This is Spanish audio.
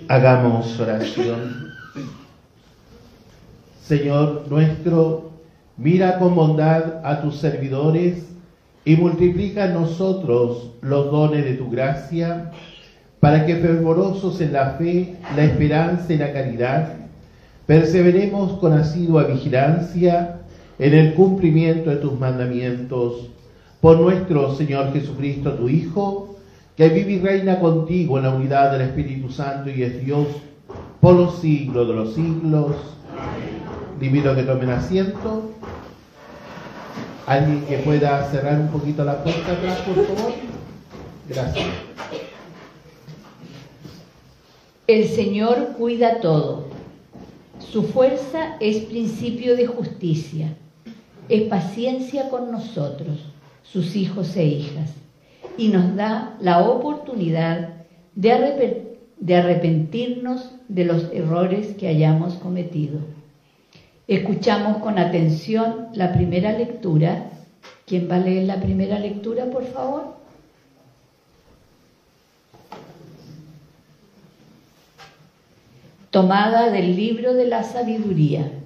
Hagamos oración. Señor nuestro, mira con bondad a tus servidores y multiplica en nosotros los dones de tu gracia, para que fervorosos en la fe, la esperanza y la caridad, perseveremos con asidua vigilancia en el cumplimiento de tus mandamientos. Por nuestro Señor Jesucristo, tu Hijo, que vive y reina contigo en la unidad del Espíritu Santo y es Dios por los siglos de los siglos. Le invito a que tomen asiento. ¿Alguien que pueda cerrar un poquito la puerta atrás, por favor? Gracias. El Señor cuida todo. Su fuerza es principio de justicia. Es paciencia con nosotros, sus hijos e hijas, y nos da la oportunidad de arrepentirnos de los errores que hayamos cometido. Escuchamos con atención la primera lectura. ¿Quién va a leer la primera lectura, por favor? Tomada del libro de la sabiduría.